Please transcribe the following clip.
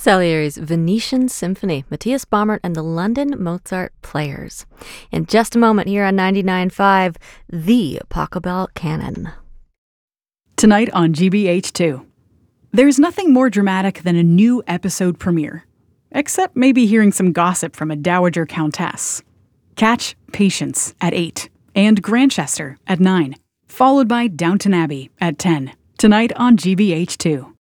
Salieri's Venetian Symphony, Matthias Baumert and the London Mozart Players. In just a moment here on 99.5, the Pachelbel Canon. Tonight on GBH2. There's nothing more dramatic than a new episode premiere, except maybe hearing some gossip from a dowager countess. Catch Patience at 8 and Grantchester at 9, followed by Downton Abbey at 10. Tonight on GBH2.